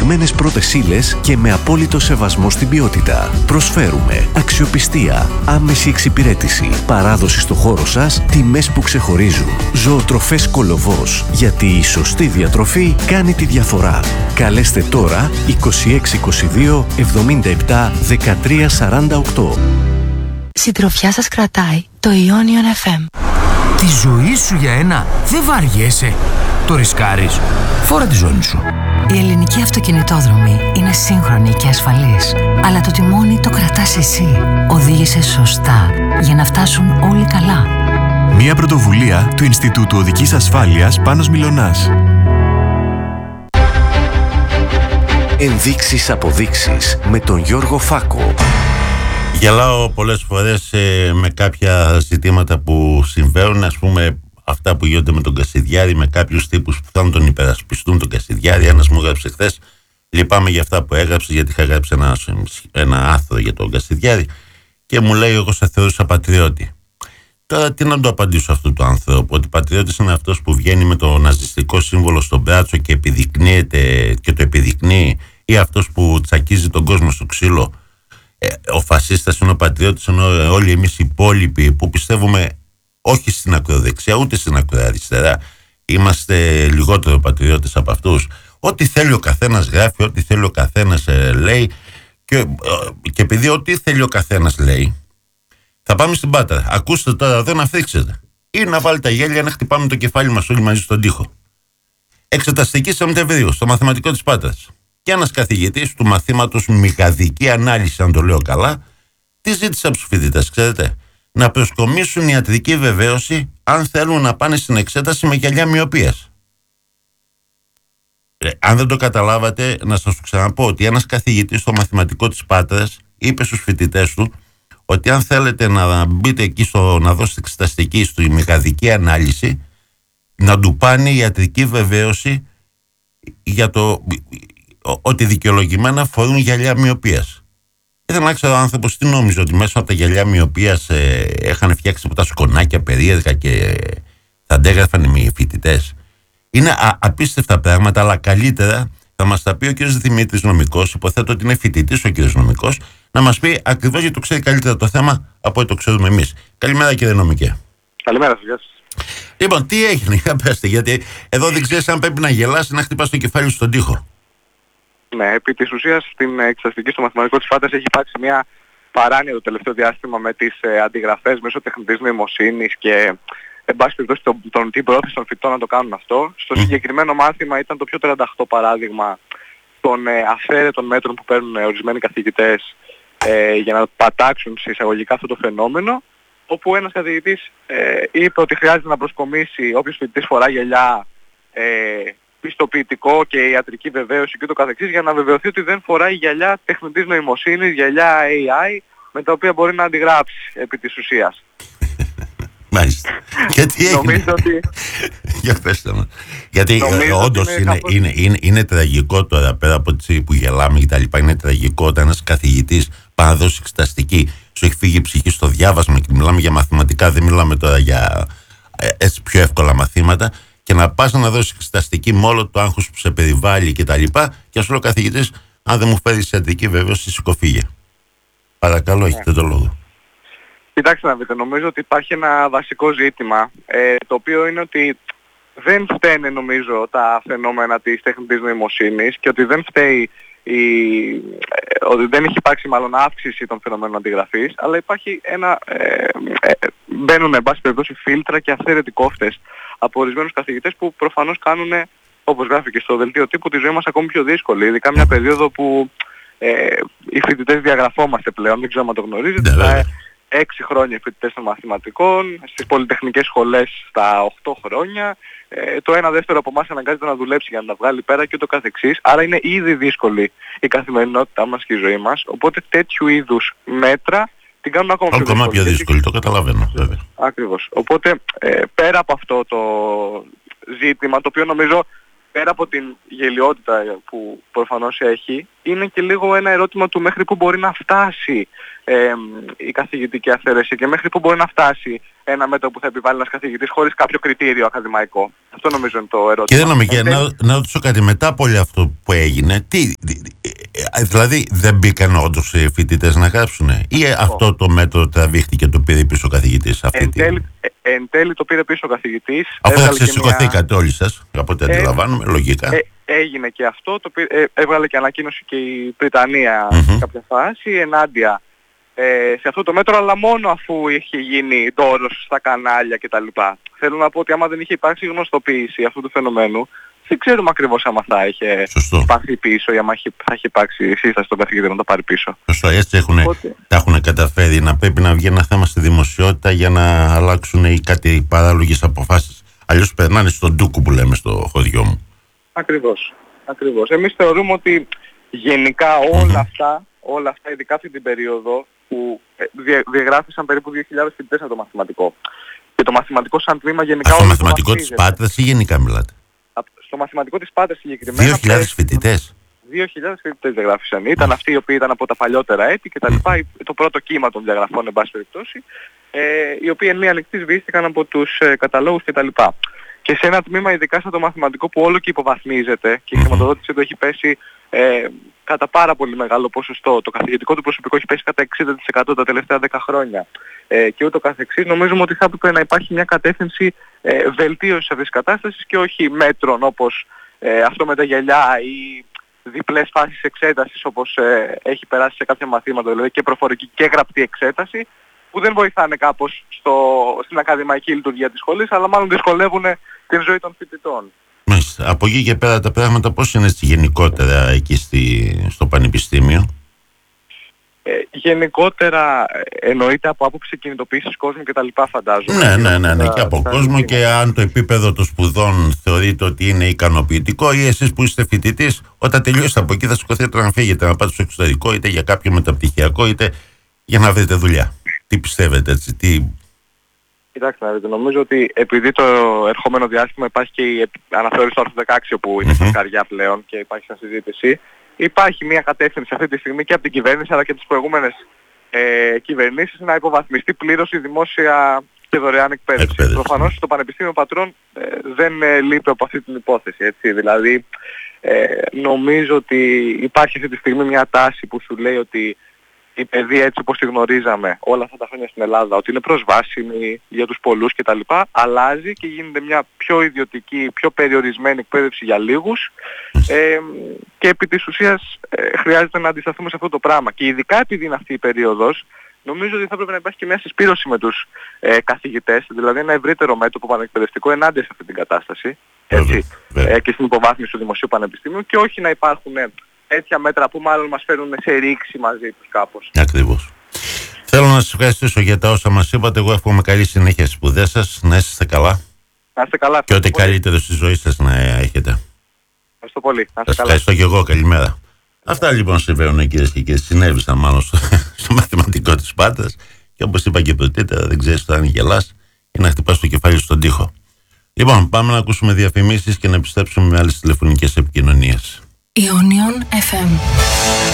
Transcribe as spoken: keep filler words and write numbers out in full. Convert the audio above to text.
επιλεγμένες πρώτες ύλες και με απόλυτο σεβασμό στην ποιότητα. Προσφέρουμε αξιοπιστία, άμεση εξυπηρέτηση, παράδοση στο χώρο σας, τιμές που ξεχωρίζουν. Ζωοτροφές Κολοβός, γιατί η σωστή διατροφή κάνει τη διαφορά. Καλέστε τώρα είκοσι έξι είκοσι δύο εβδομήντα επτά δεκατρία σαράντα οκτώ. Συντροφιά σας κρατάει το Ionion εφ εμ. Τη ζωή σου για ένα δεν βαριέσαι. Το ρισκάρεις. Φόρα τη ζώνη σου. Η ελληνική αυτοκινητόδρομη είναι σύγχρονη και ασφαλής. Αλλά το τιμόνι το κρατάς εσύ. Οδήγησε σωστά για να φτάσουν όλοι καλά. Μια πρωτοβουλία του Ινστιτούτου Οδικής Ασφάλειας Πάνος Μιλωνάς. Ενδείξεις αποδείξεις με τον Γιώργο Φάκο. Γελάω πολλές φορές ε, με κάποια ζητήματα που συμβαίνουν, ας πούμε αυτά που γίνονται με τον Κασιδιάρη, με κάποιους τύπους που θέλουν τον υπερασπιστούν τον Κασιδιάρη. Ένας μου έγραψε χθες, λυπάμαι για αυτά που έγραψε, γιατί είχα γράψει ένα, ένα άρθρο για τον Κασιδιάρη και μου λέει εγώ σε θεωρούσα πατριώτη. Τώρα τι να το απαντήσω αυτού του άνθρωπου, ότι πατριώτης είναι αυτός που βγαίνει με το ναζιστικό σύμβολο στο μπράτσο και επιδεικνύεται και το επιδεικνύει, ή αυτός που τσακίζει τον κόσμο στο ξύλο? Ε, ο φασίστας είναι ο πατριώτης, ενώ όλοι εμείς οι υπόλοιποι που πιστεύουμε όχι στην ακροδεξιά ούτε στην ακροαριστερά είμαστε λιγότερο πατριώτες από αυτούς. Ό,τι θέλει ο καθένας γράφει, ό,τι θέλει ο καθένας ε, λέει και, ε, και επειδή ό,τι θέλει ο καθένας λέει, θα πάμε στην Πάτρα. Ακούστε τώρα εδώ να φρίξετε ή να βάλει τα γέλια να χτυπάμε το κεφάλι μας όλοι μαζί στον τοίχο. Εξεταστική Σεπτεμβρίου στο μαθηματικό της Πάτρας. Και ένας καθηγητής του μαθήματος μηγαδική ανάλυση, αν το λέω καλά, τι ζήτησε από τους φοιτητές, ξέρετε? Να προσκομίσουν ιατρική βεβαίωση αν θέλουν να πάνε στην εξέταση με γυαλιά μοιοπίας. Ε, αν δεν το καταλάβατε, να σας το ξαναπώ ότι ένας καθηγητής στο μαθηματικό της Πάτρας είπε στους φοιτητές του ότι αν θέλετε να μπείτε εκεί στο, να δώσετε εξεταστική στη μηγαδική ανάλυση, να του πάνε ιατρική βεβαίωση για το ότι δικαιολογημένα φορούν γυαλιά μοιοπίας. Ήθελα να ξέρω ο άνθρωπος τι νόμιζε, ότι μέσα από τα γυαλιά μοιοπίας ε, είχαν φτιάξει από τα σκονάκια περίεργα και θα αντέγραφαν οι φοιτητές. Είναι α, απίστευτα πράγματα, αλλά καλύτερα θα μας τα πει ο κ. Δημήτρης νομικός, υποθέτω ότι είναι φοιτητής ο κ. νομικός, να μας πει ακριβώς, γιατί το ξέρει καλύτερα το θέμα από ό,τι το ξέρουμε εμείς. Καλημέρα κύριε νομικέ. Καλημέρα σας, γεια σας. Λοιπόν, τι έγινε, για πέστε, γιατί εδώ δεν ξέρεις αν πρέπει να γελάσει να χτυπάς το κεφάλι στον τοίχο. Ναι, επί της ουσίας στην εξεταστική στο μαθηματικό της Πάτρας έχει υπάρξει μια παράνοια το τελευταίο διάστημα με τις ε, αντιγραφές μέσω τεχνητής νοημοσύνης και εν πάση περιπτώσει τον, τον, την πρόθεση των φοιτητών να το κάνουν αυτό. Στο mm. συγκεκριμένο μάθημα ήταν το πιο τριάντα οκτώ παράδειγμα των ε, αφαίρετων μέτρων που παίρνουν ε, ορισμένοι καθηγητές ε, για να πατάξουν σε εισαγωγικά αυτό το φαινόμενο, όπου ένας καθηγητής ε, είπε ότι χρειάζεται να προσκομίσει όποιος φοιτητής φορά γυαλιά ε, πιστοποιητικό και ιατρική βεβαίωση και το καθεξής, για να βεβαιωθεί ότι δεν φοράει γυαλιά τεχνητής νοημοσύνης, γυαλιά έι άι, με τα οποία μπορεί να αντιγράψει επί της ουσίας. Μάλιστα. Γιατί νομίζω ότι... Για πέστε μας. Γιατί όντως είναι, είναι, κάπως... είναι, είναι, είναι τραγικό τώρα, πέρα από τις που γελάμε και τα λοιπά, είναι τραγικό όταν ένας καθηγητής πάει να δώσει εξεταστική, σου έχει φύγει η ψυχή στο διάβασμα και μιλάμε για μαθηματικά, δεν μιλάμε τώρα για ε, έτσι πιο εύκολα μαθήματα, και να πας να δώσεις εξεταστική με όλο το άγχος που σε περιβάλλει και τα λοιπά, και ας λέει ο καθηγητής, αν δεν μου φέρεις ιατρική βεβαίωση, σηκωφύγε. Παρακαλώ, yeah. έχετε το λόγο. Κοιτάξτε να δείτε, νομίζω ότι υπάρχει ένα βασικό ζήτημα, ε, το οποίο είναι ότι δεν φταίνε νομίζω τα φαινόμενα της τεχνητής νοημοσύνης και ότι δεν φταίει η, ε, ότι δεν έχει υπάρξει μάλλον αύξηση των φαινομένων αντιγραφής, αλλά υπάρχει ένα, ε, ε, μπαίνουν εν πάση περιπτώσει φίλτρα και αυθαίρετοι κόφτες από ορισμένους καθηγητές που προφανώς κάνουν, όπως γράφει και στο δελτίο τύπου, τη ζωή μας ακόμη πιο δύσκολη, ειδικά μια περίοδο που ε, οι φοιτητές διαγραφόμαστε πλέον, δεν ξέρω αν το γνωρίζετε. Yeah, έξι χρόνια φοιτητές των μαθηματικών, στις πολυτεχνικές σχολές στα οκτώ χρόνια, ε, το ένα δεύτερο από εμάς αναγκάζεται να δουλέψει για να τα βγάλει πέρα και το καθεξής. Άρα είναι ήδη δύσκολη η καθημερινότητά μας και η ζωή μας, οπότε τέτοιου είδους μέτρα την κάνουν ακόμα πιο δύσκολη. Ακόμα πιο δύσκολη, το καταλαβαίνω βέβαια. Ακριβώς. Οπότε ε, πέρα από αυτό το ζήτημα, το οποίο νομίζω πέρα από την γελιότητα που προφανώς έχει, είναι και λίγο ένα ερώτημα του μέχρι που μπορεί να φτάσει ε, η καθηγητική αυθαιρεσία και μέχρι που μπορεί να φτάσει ένα μέτρο που θα επιβάλλει ένας καθηγητής χωρίς κάποιο κριτήριο ακαδημαϊκό. Αυτό νομίζω είναι το ερώτημα. Κύριε Νομικέ, να, να ρωτήσω κάτι μετά από όλο αυτό που έγινε. Τι, δηλαδή δεν μπήκαν όντως οι φοιτητές να γράψουν ή oh. αυτό το μέτρο τραβήχτηκε, το πήρε πίσω ο καθηγητής? Αυτή εν, τέλει, ε, εν τέλει το πήρε πίσω ο καθηγητής. Αφού θα ξεσηκωθήκατε μια... όλοι σας, από ό,τι ε, αντιλαμβάνομαι, λογικά. Ε, έγινε και αυτό, το πήρε, ε, έβγαλε και ανακοίνωση και η Βρυτανία mm-hmm. σε κάποια φάση ενάντια ε, σε αυτό το μέτρο, αλλά μόνο αφού είχε γίνει δώρος στα κανάλια κτλ. Θέλω να πω ότι άμα δεν είχε υπάρξει γνωστοποίηση αυτού του φαινομένου, δεν ξέρουμε ακριβώς άμα θα είχε πάρθει πίσω ή άμα θα είχε υπάρξει σύσταση στον καθηγητή να το πάρει πίσω. Σωστό, έτσι έχουνε, Οπότε... τα έχουν καταφέρει να πρέπει να βγει ένα θέμα στη δημοσιότητα για να αλλάξουν οι κάτι παράλογες αποφάσεις. Αλλιώς περνάνε στον ντούκου που λέμε στο χωριό μου. Ακριβώς, ακριβώς. Εμείς θεωρούμε ότι γενικά όλα mm-hmm. αυτά, όλα αυτά, ειδικά αυτή την περίοδο που διαγράφησαν περίπου δύο χιλιάδες φοιτητές από το μαθηματικό. Και το μαθηματικό σαν τμήμα γενικά... Στο μαθηματικό της Πάτρας ή γενικά μιλάτε? Στο μαθηματικό της Πάτρας συγκεκριμένα... δύο χιλιάδες φοιτητές. δύο χιλιάδες φοιτητές διαγράφησαν. Ήταν αυτοί οι οποίοι ήταν από τα παλιότερα έτη και τα λοιπά, το πρώτο κύμα των διαγραφών, εν πάση περιπτώσει, ε, οι οποίοι εν μία νυχτή σβήστηκαν από τους ε, καταλόγους κτλ. Και σε ένα τμήμα ειδικά στο μαθηματικό που όλο και υποβαθμίζεται και η χρηματοδότηση του έχει πέσει ε, κατά πάρα πολύ μεγάλο ποσοστό. Το καθηγητικό του προσωπικό έχει πέσει κατά εξήντα τοις εκατό τα τελευταία δέκα χρόνια ε, και ούτω καθεξής. Νομίζουμε ότι θα έπρεπε να υπάρχει μια κατεύθυνση ε, βελτίωσης αυτής της κατάστασης και όχι μέτρων όπως ε, αυτό με τα γυαλιά ή διπλές φάσεις εξέτασης όπως ε, έχει περάσει σε κάποια μαθήματα, δηλαδή και προφορική και γραπτή εξέταση, που δεν βοηθάνε κάπως στο, στην ακαδημαϊκή λειτουργία της σχολής, αλλά μάλλον δυσκολεύουν την ζωή των φοιτητών. Μάλιστα. Από εκεί και πέρα τα πράγματα πώς είναι γενικότερα εκεί στη, στο πανεπιστήμιο? Ε, γενικότερα εννοείται από άποψη κινητοποίησης κόσμου και τα λοιπά, φαντάζομαι. Ναι, ναι, ναι, ναι, και από κόσμο, και αν το επίπεδο των σπουδών θεωρείτε ότι είναι ικανοποιητικό, ή εσείς που είστε φοιτητής, όταν τελειώσετε από εκεί θα σηκωθείτε να φύγετε, να πάτε στο εξωτερικό, είτε για κάποιο μεταπτυχιακό, είτε για να βρείτε δουλειά. Τι πιστεύετε έτσι, τι... Κοιτάξτε να δείτε, νομίζω ότι επειδή το ερχόμενο διάστημα υπάρχει και η αναθεώρηση του άρθρου δεκαέξι όπου είναι mm-hmm. καρδιά πλέον και υπάρχει σαν συζήτηση, υπάρχει μια κατεύθυνση αυτή τη στιγμή και από την κυβέρνηση αλλά και τις προηγούμενες ε, κυβερνήσεις να υποβαθμιστεί πλήρως η δημόσια και δωρεάν εκπαίδευση. εκπαίδευση. Προφανώς το Πανεπιστήμιο Πατρών ε, δεν ε, λείπει από αυτή την υπόθεση. Έτσι. Δηλαδή ε, νομίζω ότι υπάρχει αυτή τη στιγμή μια τάση που σου λέει ότι η παιδεία έτσι όπως τη γνωρίζαμε όλα αυτά τα χρόνια στην Ελλάδα, ότι είναι προσβάσιμη για τους πολλούς κτλ., αλλάζει και γίνεται μια πιο ιδιωτική, πιο περιορισμένη εκπαίδευση για λίγους ε, και επί της ουσίας ε, χρειάζεται να αντισταθούμε σε αυτό το πράγμα. Και ειδικά επειδή είναι αυτή η περίοδος, νομίζω ότι θα πρέπει να υπάρχει και μια συσπήρωση με τους ε, καθηγητές, δηλαδή ένα ευρύτερο μέτωπο πανεκπαιδευτικό ενάντια σε αυτή την κατάσταση έτσι, ε, και στην υποβάθμιση του Δημοσίου Πανεπιστήμιου, και όχι να υπάρχουν ε, τέτοια μέτρα που μάλλον μας φέρουν σε ρήξη μαζί τους κάπως. Ακριβώς. Θέλω να σας ευχαριστήσω για τα όσα μας είπατε. Εγώ εύχομαι καλή συνέχεια στις σπουδές σας. Να είστε καλά. Να είστε καλά. Και ό,τι καλύτερο στη ζωή σας να έχετε. Ευχαριστώ πολύ. Να είστε σας καλά. Ευχαριστώ και εγώ. Καλημέρα. Αυτά λοιπόν συμβαίνουν, κυρίες και κύριοι. Συνέβησαν μάλλον στο, στο μαθηματικό της Πάτρας. Και όπως είπα και πρωτήτερα, δεν ξέρεις αν γελάς ή να χτυπάς το κεφάλι στον τοίχο. Λοιπόν, πάμε να ακούσουμε διαφημίσεις και να επιστρέψουμε με άλλες τηλεφωνικές επικοινωνίες. Ionion εφ εμ.